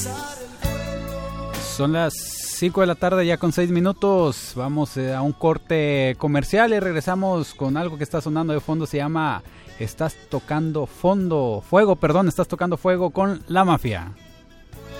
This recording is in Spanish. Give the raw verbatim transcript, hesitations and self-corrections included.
Son las cinco de la tarde ya con seis minutos. Vamos eh, a un corte comercial y regresamos con algo que está sonando de fondo. Se llama Estás tocando fondo, fuego, perdón, estás tocando fuego con La Mafia.